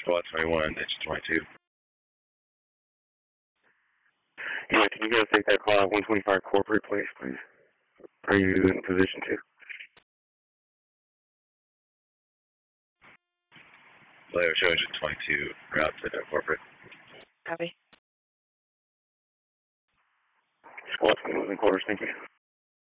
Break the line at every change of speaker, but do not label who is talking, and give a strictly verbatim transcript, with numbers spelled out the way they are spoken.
Squad twenty-one, engine twenty-two.
Yeah, can you guys take that call at one twenty-five corporate, please, please? Are you in position to?
Later, show engine twenty-two, route to corporate.
Copy.
Squad twenty-one in quarters, thank you.